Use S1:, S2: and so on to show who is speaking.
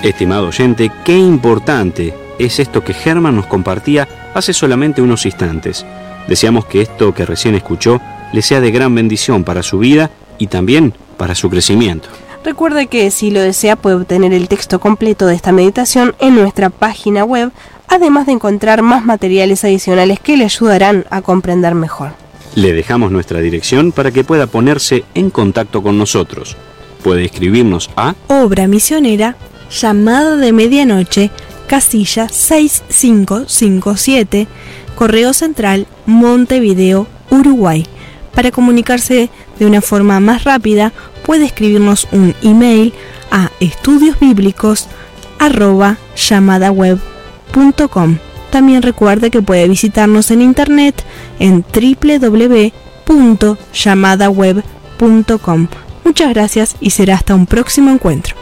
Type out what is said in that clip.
S1: Estimado oyente, qué importante es esto que Germán nos compartía hace solamente unos instantes. Deseamos que esto que recién escuchó le sea de gran bendición para su vida y también para su crecimiento.
S2: Recuerde que si lo desea puede obtener el texto completo de esta meditación en nuestra página web, además de encontrar más materiales adicionales que le ayudarán a comprender mejor.
S1: Le dejamos nuestra dirección para que pueda ponerse en contacto con nosotros. Puede escribirnos a
S3: Obra Misionera, Llamada de Medianoche, casilla 6557, Correo Central, Montevideo, Uruguay. Para comunicarse de una forma más rápida, puede escribirnos un email a estudiosbiblicos@llamadaweb.com. También recuerde que puede visitarnos en internet en www.llamadaweb.com. Muchas gracias y será hasta un próximo encuentro.